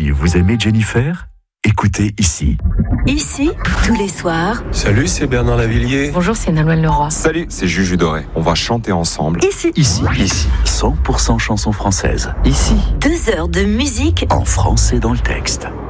aussi, vous aimez Jennifer ? Écoutez ici. Ici, tous les soirs. Salut, c'est Bernard Lavillier. Bonjour, c'est Nolwenn Leroy. Salut, c'est Juju Doré. On va chanter ensemble. Ici. 100% chansons françaises. Ici. 2 heures de musique En français dans le texte.